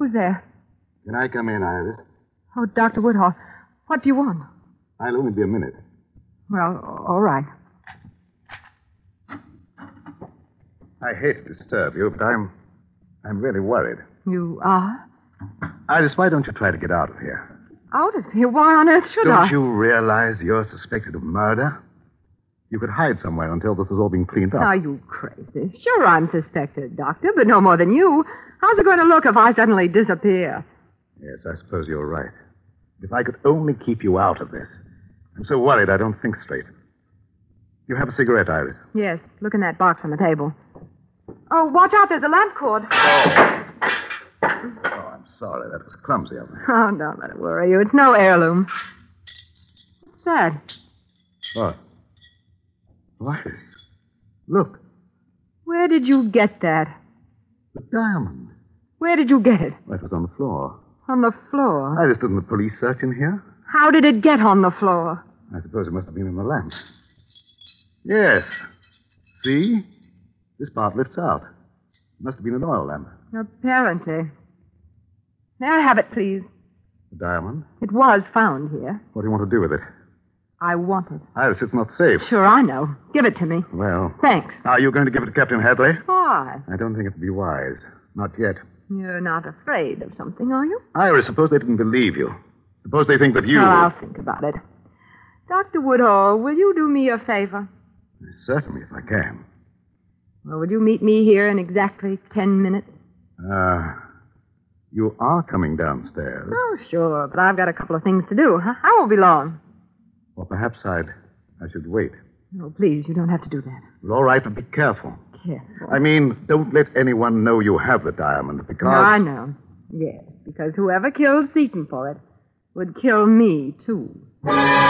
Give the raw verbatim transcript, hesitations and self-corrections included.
Who's there? Can I come in, Iris? Oh, Doctor Woodhall. What do you want? I'll only be a minute. Well, all right. I hate to disturb you, but I'm... I'm really worried. You are? Iris, why don't you try to get out of here? Out of here? Why on earth should don't I? Don't you realize you're suspected of murder? You could hide somewhere until this is all being cleaned up. Are you crazy? Sure, I'm suspected, Doctor, but no more than you. How's it going to look if I suddenly disappear? Yes, I suppose you're right. If I could only keep you out of this. I'm so worried I don't think straight. You have a cigarette, Iris? Yes, look in that box on the table. Oh, watch out, there's a lamp cord. Oh. Oh, I'm sorry. That was clumsy of me. Oh, don't let it worry you. It's no heirloom. What's that? What? Iris, look. Where did you get that? The diamond. Where did you get it? Well, it was on the floor. On the floor? Iris, didn't the police search in here? How did it get on the floor? I suppose it must have been in the lamp. Yes. See? This part lifts out. It must have been an oil lamp. Apparently. May I have it, please? The diamond? It was found here. What do you want to do with it? I want it. Iris, it's not safe. Sure, I know. Give it to me. Well. Thanks. Are you going to give it to Captain Hadley? Why? I don't think it would be wise. Not yet. You're not afraid of something, are you? Iris, suppose they didn't believe you. Suppose they think that you... Oh, I'll think about it. Doctor Woodhall, will you do me a favor? Certainly, if I can. Well, would you meet me here in exactly ten minutes? Uh, you are coming downstairs. Oh, sure, but I've got a couple of things to do. Huh? I won't be long. Well, perhaps I'd... I should wait. No, please, you don't have to do that. Well, all right, but be careful. Careful. I mean, don't let anyone know you have the diamond, because... No, I know. Yes, because whoever killed Seaton for it would kill me, too.